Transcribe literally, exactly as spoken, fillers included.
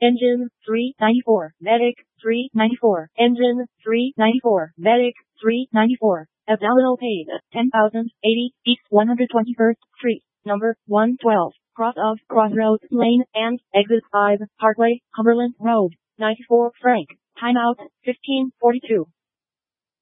Engine, three ninety-four. Medic, three ninety-four. Engine, three ninety-four. Medic, three ninety-four. Abdominal pain, ten thousand eighty, East one hundred twenty-first Street, number one twelve, cross of Crossroads Lane and exit five, Parkway, Cumberland Road, ninety-four franc. Timeout, fifteen forty-two.